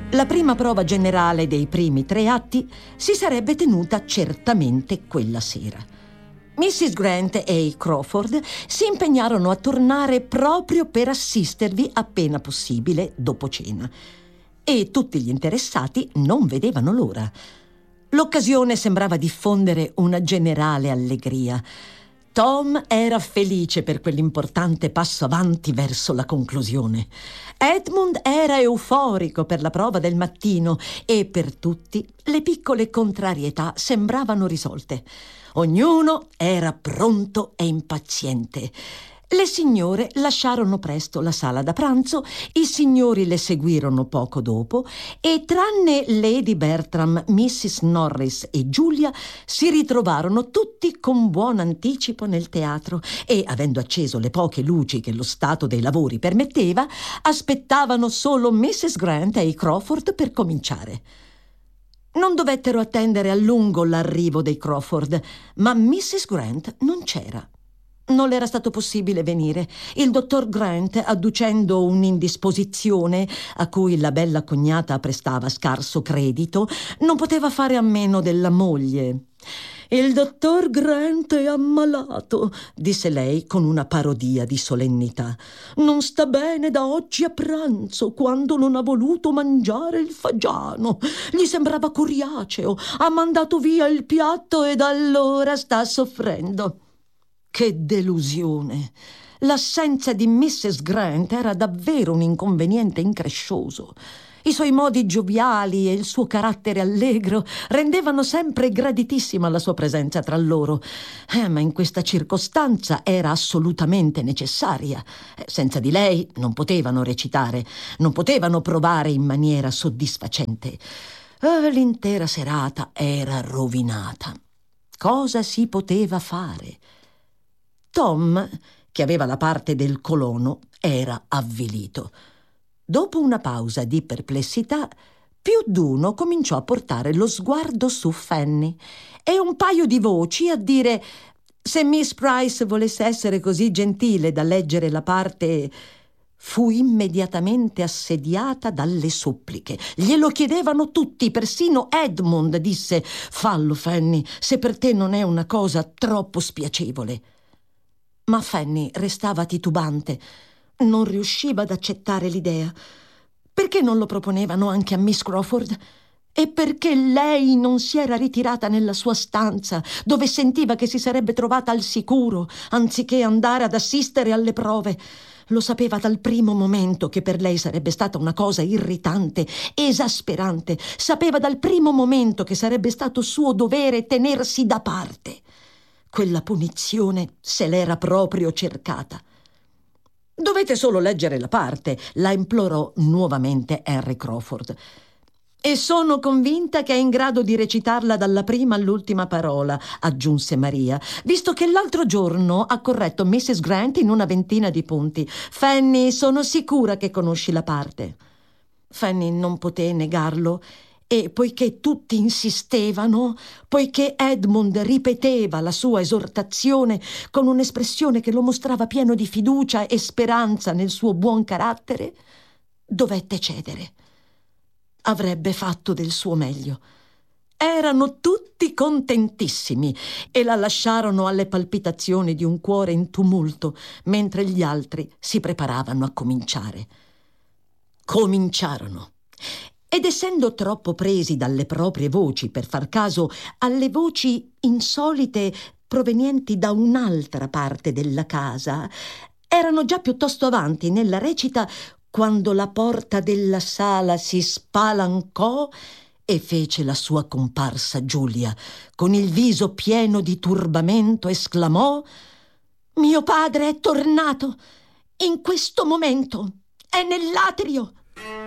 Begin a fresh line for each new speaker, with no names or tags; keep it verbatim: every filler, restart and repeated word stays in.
La prima prova generale dei primi tre atti si sarebbe tenuta certamente quella sera. missis Grant e Crawford si impegnarono a tornare proprio per assistervi appena possibile dopo cena, e tutti gli interessati non vedevano l'ora. L'occasione sembrava diffondere una generale allegria. Tom era felice per quell'importante passo avanti verso la conclusione. Edmund era euforico per la prova del mattino e per tutti le piccole contrarietà sembravano risolte. Ognuno era pronto e impaziente. Le signore lasciarono presto la sala da pranzo, i signori le seguirono poco dopo e tranne Lady Bertram, missis Norris e Giulia si ritrovarono tutti con buon anticipo nel teatro e, avendo acceso le poche luci che lo stato dei lavori permetteva, aspettavano solo missis Grant e i Crawford per cominciare. Non dovettero attendere a lungo l'arrivo dei Crawford, ma missis Grant non c'era. Non le era stato possibile venire. Il dottor Grant, adducendo un'indisposizione a cui la bella cognata prestava scarso credito, non poteva fare a meno della moglie. «Il dottor Grant è ammalato», disse lei con una parodia di solennità. «Non sta bene da oggi a pranzo, quando non ha voluto mangiare il fagiano. Gli sembrava coriaceo, ha mandato via il piatto e da allora sta soffrendo». Che delusione! L'assenza di missis Grant era davvero un inconveniente increscioso. I suoi modi gioviali e il suo carattere allegro rendevano sempre graditissima la sua presenza tra loro, eh, ma in questa circostanza era assolutamente necessaria. Senza di lei non potevano recitare, non potevano provare in maniera soddisfacente. Eh, l'intera serata era rovinata. Cosa si poteva fare? Tom, che aveva la parte del colono, era avvilito. Dopo una pausa di perplessità, più d'uno cominciò a portare lo sguardo su Fanny e un paio di voci a dire se Miss Price volesse essere così gentile da leggere la parte. Fu immediatamente assediata dalle suppliche. Glielo chiedevano tutti, persino Edmund disse «Fallo, Fanny, se per te non è una cosa troppo spiacevole». Ma Fanny restava titubante, non riusciva ad accettare l'idea. Perché non lo proponevano anche a Miss Crawford? E perché lei non si era ritirata nella sua stanza, dove sentiva che si sarebbe trovata al sicuro, anziché andare ad assistere alle prove? Lo sapeva dal primo momento che per lei sarebbe stata una cosa irritante, esasperante. Sapeva dal primo momento che sarebbe stato suo dovere tenersi da parte. Quella punizione se l'era proprio cercata. «Dovete solo leggere la parte», la implorò nuovamente Harry Crawford. «E sono convinta che è in grado di recitarla dalla prima all'ultima parola», aggiunse Maria, «visto che l'altro giorno ha corretto missis Grant in una ventina di punti. Fanny, sono sicura che conosci la parte». Fanny non poté negarlo e, poiché tutti insistevano, poiché Edmund ripeteva la sua esortazione con un'espressione che lo mostrava pieno di fiducia e speranza nel suo buon carattere, dovette cedere. Avrebbe fatto del suo meglio. Erano tutti contentissimi e la lasciarono alle palpitazioni di un cuore in tumulto, mentre gli altri si preparavano a cominciare. Cominciarono. Ed essendo troppo presi dalle proprie voci per far caso alle voci insolite provenienti da un'altra parte della casa, erano già piuttosto avanti nella recita quando la porta della sala si spalancò e fece la sua comparsa Giulia. Con il viso pieno di turbamento esclamò: «Mio padre è tornato! In questo momento! È nell'atrio!»